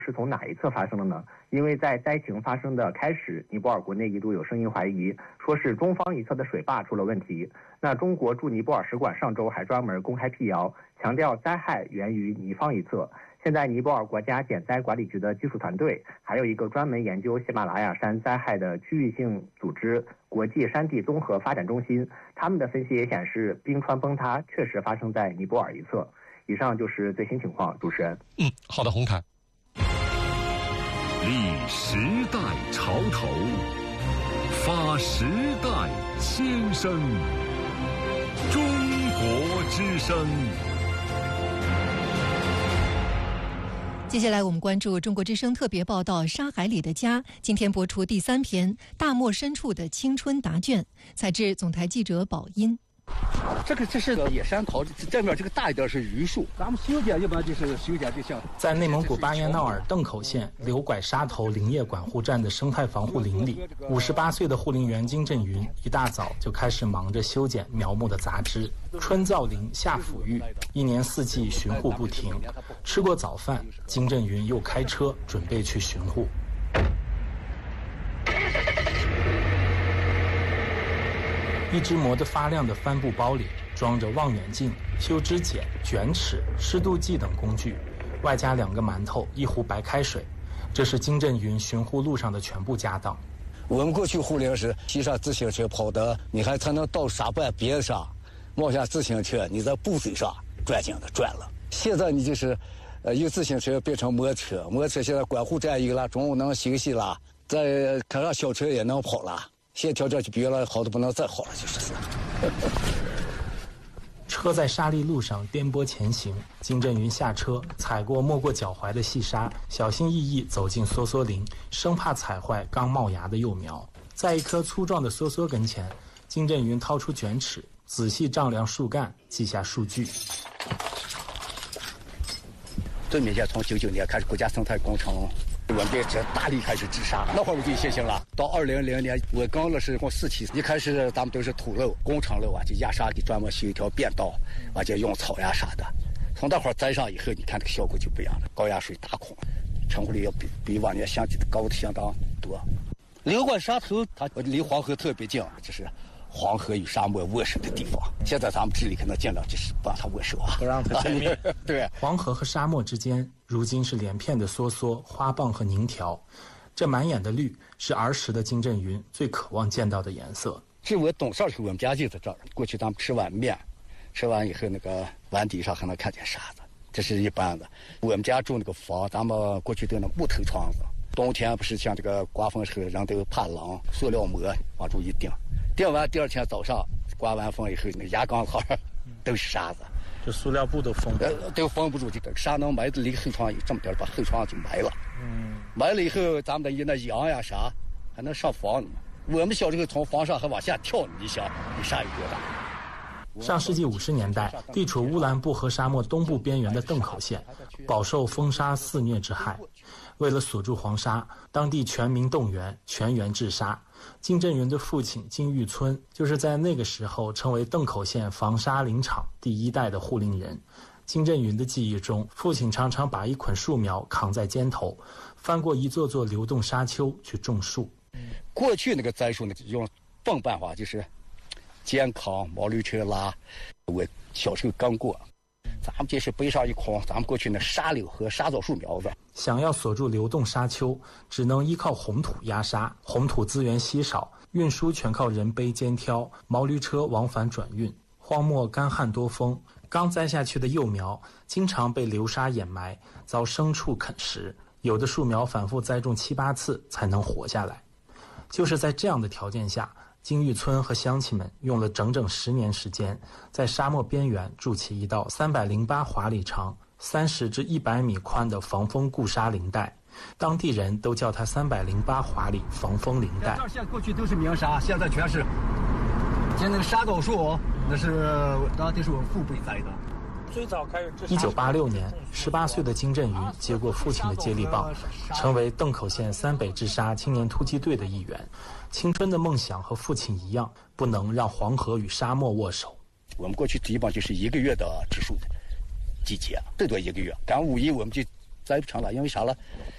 是从哪一侧发生的呢？因为在灾情发生的开始，尼泊尔国内一度有声音怀疑，说是中方一侧的水坝出了问题。那中国驻尼泊尔使馆上周还专门公开辟谣，强调灾害源于尼方一侧。现在尼泊尔国家减灾管理局的技术团队，还有一个专门研究喜马拉雅山灾害的区域性组织国际山地综合发展中心，他们的分析也显示，冰川崩塌确实发生在尼泊尔一侧。以上就是最新情况，主持人。 好的，洪凯。 立时代潮头，发时代先声，中国之声。 接下来我们关注中国之声特别报道《沙海里的家》，今天播出第3篇《大漠深处的青春答卷》，采自总台记者宝音。 这是个野山桃，这面这个大一点是榆树。咱们修剪一般就是修剪就像在内蒙古巴彦淖尔邓口县刘拐沙头林业管护站的生态防护林里，58岁的护林员金振云一大早就开始忙着修剪苗木的杂枝，春造林，夏抚育，一年四季巡护不停。吃过早饭，金振云又开车准备去巡护。一只磨得发亮的帆布包里装着望远镜、修枝剪、卷尺、湿度计等工具，外加2个馒头、1壶白开水。这是金振云巡护路上的全部家当。 我们过去护林时骑上自行车跑的，你还才能到沙板边上，冒下自行车，你在布嘴上转井的转了。现在你就是由自行车变成摩托车，摩托车现在管护站有了，中午能休息了，再开上小车也能跑了。现在条件就比原来好的不能再好了，就是车在沙砾路上颠簸前行，金振云下车，踩过没过脚踝的细沙，小心翼翼走进梭梭林，生怕踩坏刚冒芽的幼苗。在一棵粗壮的梭梭跟前，金振云掏出卷尺，仔细丈量树干，记下数据。 最明显，从99年开始，国家生态工程我们这大力开始治沙，那会儿我就信心了。到2000年，我刚了是共4期，一开始咱们都是土路、工程路啊，就压沙的专门修一条便道，而且用草呀啥的。从那会儿栽上以后，你看这个效果就不一样了，高压水大孔，成活率要比往年相高的相当多。刘拐沙头它离黄河特别近，就是黄河与沙漠握手的地方。现在咱们治理可能尽量就是不让它握手啊， 不让它见面。 对， 黄河和沙漠之间，如今是连片的梭梭、花蚌和凝条。这满眼的绿，是儿时的金振云最渴望见到的颜色。 是我懂事儿时候，我们家就在这儿。过去咱们吃碗面，吃完以后那个碗底上还能看见沙子，这是一般的。我们家住那个房，咱们过去都那木头窗子。冬天不是像这个刮风时候，人都怕冷，塑料膜往住一钉，钉完第2天早上刮完风以后，那牙缸号都是沙子， 这塑料布都封不住， 都封不住。这个沙能埋的离后窗有这么点，把后窗就埋了。埋了以后，咱们的那羊呀啥还能上房呢。我们小时候从房上还往下跳呢，你想比沙有多大？ 上世纪50年代，地处乌兰布和沙漠东部边缘的邓口县，饱受风沙肆虐之害。为了锁住黄沙，当地全民动员，全员治沙。金振云的父亲金玉村就是在那个时候成为邓口县防沙林场第1代的护林人。金振云的记忆中，父亲常常把一捆树苗扛在肩头，翻过一座座流动沙丘去种树。 过去那个栽树呢，用笨办法，就是肩扛、毛驴车拉。我小时候刚过，咱们这是背上一筐，咱们过去那沙柳和沙枣树苗子。 想要锁住流动沙丘，只能依靠红土压沙，红土资源稀少，运输全靠人背肩挑，毛驴车往返转运。荒漠干旱多风，刚栽下去的幼苗经常被流沙掩埋，遭牲畜啃食，有的树苗反复栽种7、8次才能活下来。就是在这样的条件下，金玉村和乡亲们用了整整10年时间，在沙漠边缘筑起一道308华里长、30至100米宽的防风固沙林带，当地人都叫它308华里防风林带。 这儿现在过去都是明沙，现在全是。现在那个沙枣树，那是当地是我父辈栽的。 最早开始1986年，18岁的金振云接过父亲的接力棒，成为邓口县3北治沙青年突击队的一员。青春的梦想和父亲一样，不能让黄河与沙漠握手。 我们过去基本就是1个月的植树的季节，最多1个月。赶5一我们就栽不成了，因为啥了？